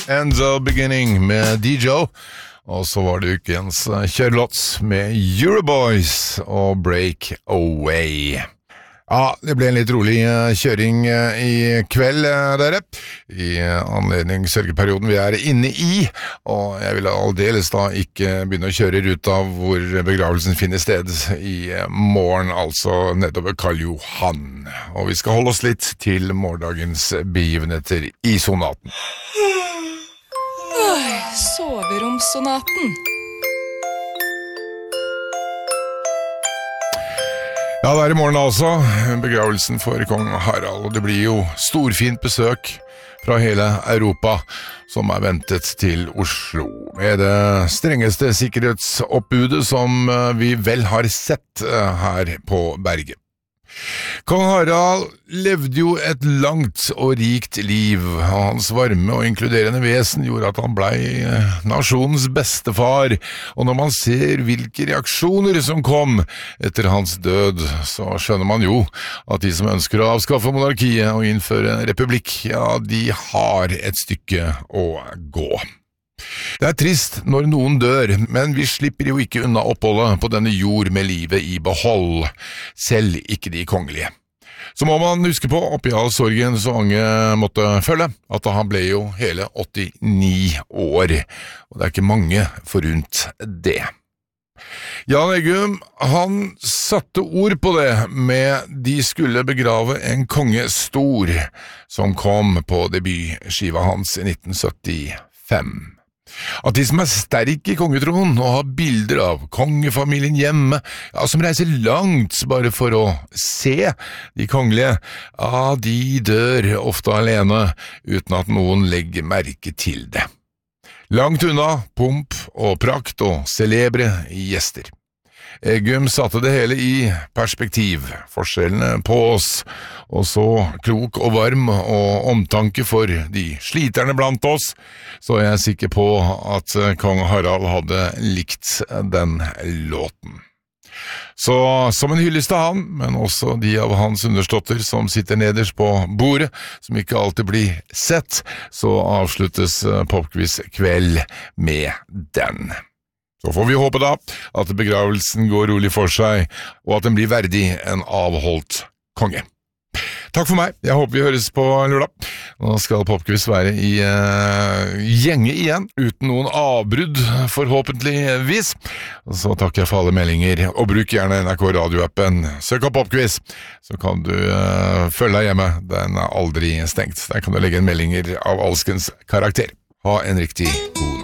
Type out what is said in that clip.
And the Beginning med DJ, og så var det ukens kjørelåt med Euroboys og Break Away. Ja, det ble en litt rolig kjøring i kveld, dere, i anledning sørgeperioden vi inne i, og jeg vil aldeles da ikke begynne å kjøre ut av hvor begravelsen finner sted i morgen, altså nedover Karl Johan. Og vi skal holde oss litt til morgendagens begivenheter i sonaten. Soveromssonaten. Ja, det i morgen altså, begravelsen for kong Harald, og det blir jo storfint besøk fra hele Europa som ventet til Oslo, med det strengeste sikkerhetsoppbudet som vi vel har sett her på berget. Kong Harald levde jo et langt og rikt liv, og hans varme og inkluderende vesen gjorde at han ble nasjonens bestefar, og når man ser hvilke reaksjoner som kom etter hans død, så skjønner man jo at de som ønsker å avskaffe monarkiet og innføre republikk, ja, de har et stykke å gå. Det trist når noen dør, men vi slipper jo ikke unna oppholdet på denne jord med livet i behold, selv ikke de kongelige. Så må man huske på, oppi all sorgen så mange måtte følge, at han ble jo hele 89 år, og det ikke mange forunt det. Jan Eggum, han satte ord på det med de skulle begrave en konge stor, som kom på debutskiva hans i 1975. At de som sterk i kongetronen og har bilder av kongefamilien hjemme, ja, som reiser langt bare for å se de kongelige, ja, de dør ofte alene uten at noen legger merke til det. Langt unna pomp og prakt og celebre gjester. Eggum satte det hele i perspektiv, forskjellene på oss, og så klok og varm og omtanke for de sliterne blant oss, så jeg sikker på at kong Harald hadde likt den låten. Så som en hyllest til han, men også de av hans underståtter som sitter nederst på bordet, som ikke alltid blir sett, så avsluttes Popquiz kveld med den. Så får vi håpe da at begravelsen går rolig for seg, og at den blir verdig en avholdt konge. Takk for meg, jeg håper vi høres på lørdag. Nå skal Popquiz være i gjenge igjen, uten noen avbrudd forhåpentligvis. Så takker jeg for alle meldinger, og bruk gjerne NRK radioappen. Søk opp Popquiz, så kan du følge deg hjemme, den aldri stengt. Der kan du legge inn meldinger av alskens karakter. Ha en riktig god